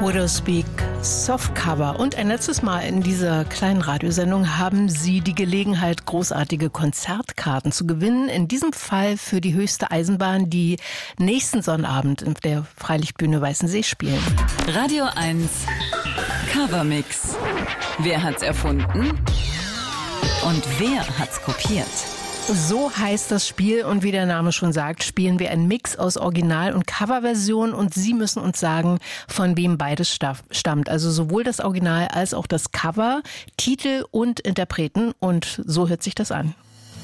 Widowspeak Softcover. Und ein letztes Mal in dieser kleinen Radiosendung haben Sie die Gelegenheit, großartige Konzertkarten zu gewinnen. In diesem Fall für die höchste Eisenbahn, die nächsten Sonnabend in der Freilichtbühne Weißensee spielen. Radio 1 Covermix. Wer hat's erfunden? Und wer hat's kopiert? So heißt das Spiel und wie der Name schon sagt, spielen wir einen Mix aus Original- und Coverversion und Sie müssen uns sagen, von wem beides stammt. Also sowohl das Original als auch das Cover, Titel und Interpreten und so hört sich das an.